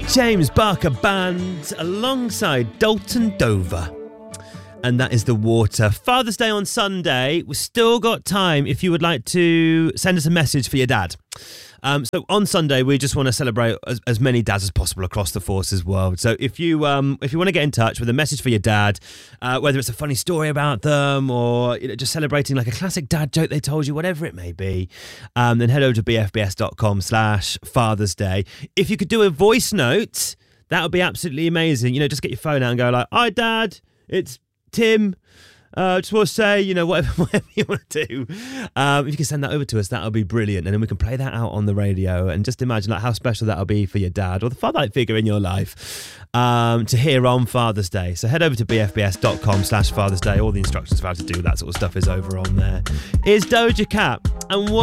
James Barker Band alongside Dalton Dover. And that is The Water. Father's Day on Sunday. We've still got time if you would like to send us a message for your dad. So on Sunday, we just want to celebrate as many dads as possible across the Forces world. So if you want to get in touch with a message for your dad, whether it's a funny story about them or just celebrating like a classic dad joke they told you, whatever it may be, then head over to bfbs.com/Father's Day. If you could do a voice note, that would be absolutely amazing. Just get your phone out and go like, "Hi, Dad, it's Tim. Just want to say, whatever you want to do. If you can send that over to us, that would be brilliant. And then we can play that out on the radio and just imagine like how special that will be for your dad or the father figure in your life to hear on Father's Day. So head over to bfbs.com/Father's Day. All the instructions for how to do that sort of stuff is over on there. It's Doja Cat and